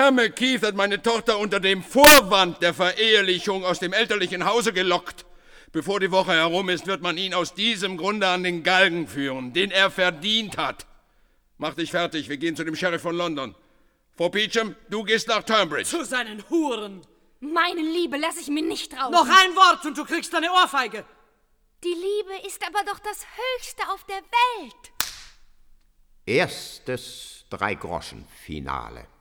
arme Keith hat meine Tochter unter dem Vorwand der Verehelichung aus dem elterlichen Hause gelockt. Bevor die Woche herum ist, wird man ihn aus diesem Grunde an den Galgen führen, den er verdient hat. Mach dich fertig, wir gehen zu dem Sheriff von London. Frau Peacham, du gehst nach Tunbridge. Zu seinen Huren. Meine Liebe lasse ich mir nicht raus. Noch ein Wort und du kriegst eine Ohrfeige. Die Liebe ist aber doch das Höchste auf der Welt. Erstes Drei-Groschen-Finale.